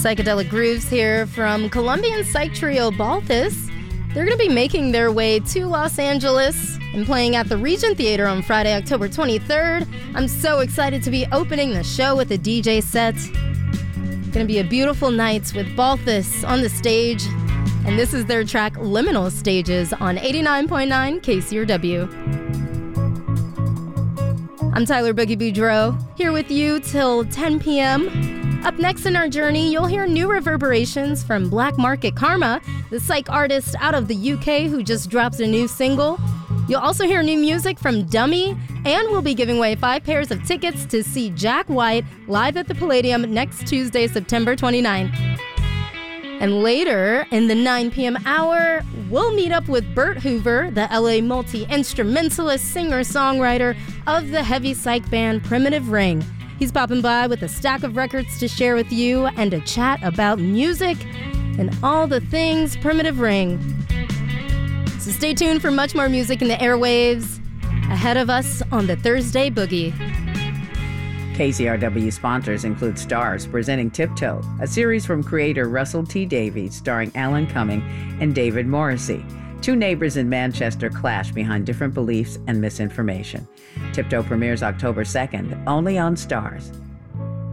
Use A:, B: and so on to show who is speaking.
A: Psychedelic grooves here from Colombian psych trio Balthus. They're going to be making their way to Los Angeles and playing at the Regent Theater on Friday, October 23rd. I'm so excited to be opening the show with a DJ set. It's going to be a beautiful night with Balthus on the stage. And this is their track Liminal Stages on 89.9 KCRW. I'm Tyler Boogie Boudreaux, here with you till 10 p.m. Up next in our journey, you'll hear new reverberations from Black Market Karma, the psych artist out of the UK who just dropped a new single. You'll also hear new music from Dummy, and we'll be giving away 5 pairs of tickets to see Jack White live at the Palladium next Tuesday, September 29th. And later, in the 9 p.m. hour, we'll meet up with Bert Hoover, the LA multi-instrumentalist, singer-songwriter of the heavy psych band Primitive Ring. He's popping by with a stack of records to share with you and a chat about music and all the things Primitive Ring. So stay tuned for much more music in the airwaves ahead of us on the Thursday Boogie.
B: KCRW sponsors include Stars presenting Tiptoe, a series from creator Russell T. Davies starring Alan Cumming and David Morrissey. 2 neighbors in Manchester clash behind different beliefs and misinformation. Tiptoe premieres October 2nd, only on Stars.